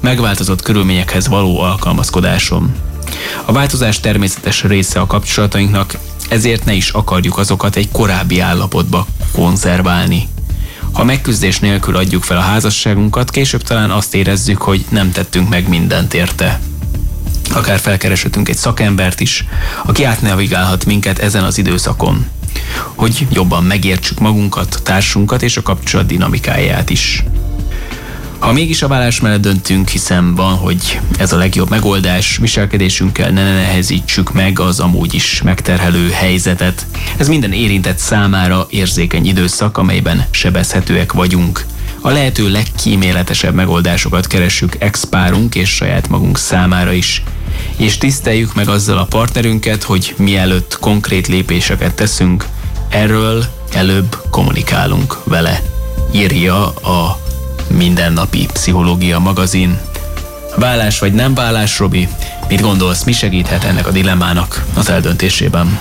megváltozott körülményekhez való alkalmazkodáson. A változás természetes része a kapcsolatainknak, ezért ne is akarjuk azokat egy korábbi állapotba konzerválni. Ha megküzdés nélkül adjuk fel a házasságunkat, később talán azt érezzük, hogy nem tettünk meg mindent érte. Akár felkereshetünk egy szakembert is, aki átnavigálhat minket ezen az időszakon, hogy jobban megértsük magunkat, a társunkat és a kapcsolat dinamikáját is. Ha mégis a válás mellett döntünk, hiszen van, hogy ez a legjobb megoldás, viselkedésünkkel ne nehezítsük meg az amúgy is megterhelő helyzetet. Ez minden érintett számára érzékeny időszak, amelyben sebezhetőek vagyunk. A lehető legkíméletesebb megoldásokat keressük ex-párunk és saját magunk számára is. És tiszteljük meg azzal a partnerünket, hogy mielőtt konkrét lépéseket teszünk, erről előbb kommunikálunk vele, írja a Mindennapi Pszichológia magazin. Válás vagy nem válás, Robi? Mit gondolsz, mi segíthet ennek a dilemmának az eldöntésében?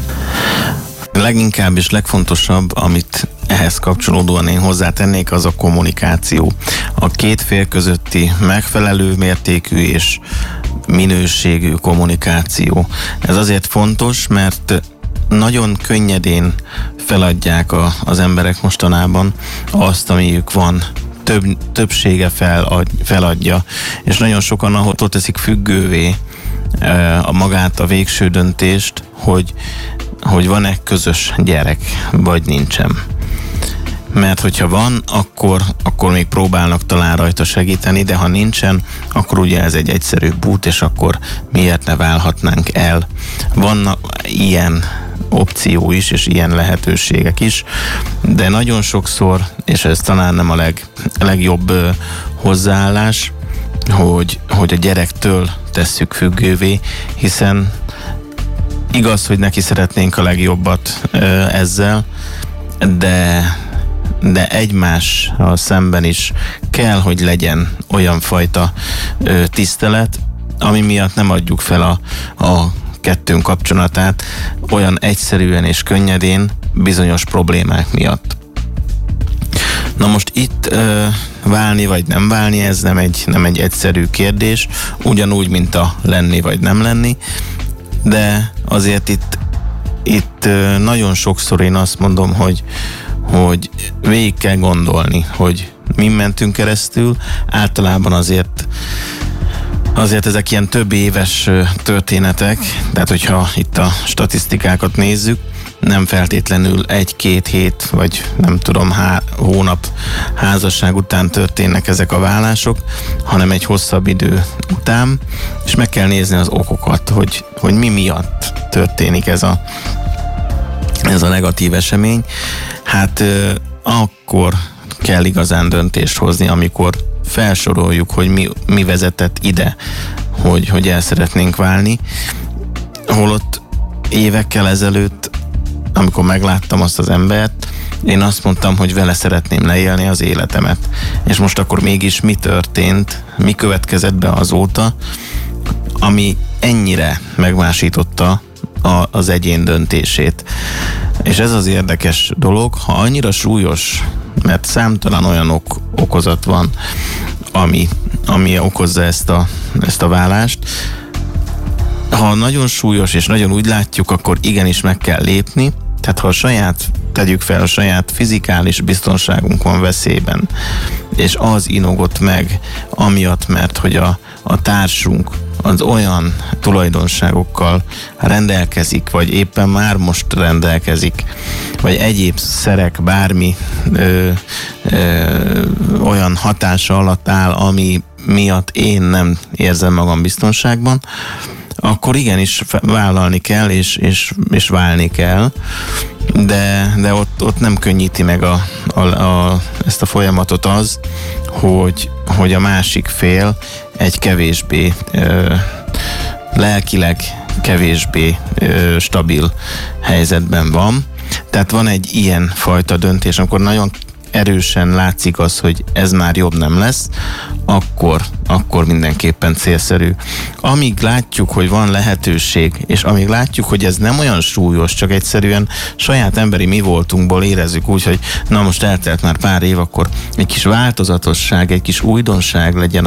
Leginkább és legfontosabb, amit ehhez kapcsolódóan én hozzátennék, az a kommunikáció. A két fél közötti megfelelő mértékű és minőségű kommunikáció. Ez azért fontos, mert nagyon könnyedén feladják az emberek mostanában azt, amiük van. Többsége feladja, és nagyon sokan attól teszik függővé a végső döntést, hogy van-e közös gyerek, vagy nincsen. Mert hogyha van, akkor még próbálnak talán rajta segíteni, de ha nincsen, akkor ugye ez egy egyszerű út, és akkor miért ne válhatnánk el. Vannak ilyen opció is, és ilyen lehetőségek is, de nagyon sokszor, és ez talán nem a legjobb hozzáállás, hogy a gyerektől tesszük függővé, hiszen igaz, hogy neki szeretnénk a legjobbat ezzel, de egymással szemben is kell, hogy legyen olyan fajta tisztelet, ami miatt nem adjuk fel a kettőnk kapcsolatát olyan egyszerűen és könnyedén bizonyos problémák miatt. Na most itt válni vagy nem válni, ez nem egy egyszerű kérdés, ugyanúgy, mint a lenni vagy nem lenni, de azért itt nagyon sokszor én azt mondom, hogy végig kell gondolni, hogy mi mentünk keresztül, általában azért ezek ilyen több éves történetek, tehát hogyha itt a statisztikákat nézzük, nem feltétlenül 1-2 hét, vagy nem tudom, hónap házasság után történnek ezek a válások, hanem egy hosszabb idő után, és meg kell nézni az okokat, hogy mi miatt történik ez a negatív esemény. Hát akkor kell igazán döntést hozni, amikor felsoroljuk, hogy mi vezetett ide, hogy el szeretnénk válni. Holott évekkel ezelőtt, amikor megláttam azt az embert, én azt mondtam, hogy vele szeretném leélni az életemet. És most akkor mégis mi történt, mi következett be azóta, ami ennyire megmásította az egyén döntését. És ez az érdekes dolog, ha annyira súlyos, mert számtalan olyan okozat van, ami okozza ezt a válást. Ha nagyon súlyos és nagyon úgy látjuk, akkor igenis meg kell lépni. Tehát ha tegyük fel, a saját fizikális biztonságunk van veszélyben, és az inogott meg amiatt, mert hogy a társunk az olyan tulajdonságokkal rendelkezik, vagy éppen már most rendelkezik, vagy egyéb szerek, bármi olyan hatása alatt áll, ami miatt én nem érzem magam biztonságban, akkor igenis vállalni kell, és válni kell, de ott nem könnyíti meg ezt a folyamatot az, hogy a másik fél egy kevésbé lelkileg kevésbé stabil helyzetben van. Tehát van egy ilyen fajta döntés, amikor nagyon erősen látszik az, hogy ez már jobb nem lesz, akkor mindenképpen célszerű. Amíg látjuk, hogy van lehetőség, és amíg látjuk, hogy ez nem olyan súlyos, csak egyszerűen saját emberi mi voltunkból érezzük úgy, hogy na most eltelt már pár év, akkor egy kis változatosság, egy kis újdonság legyen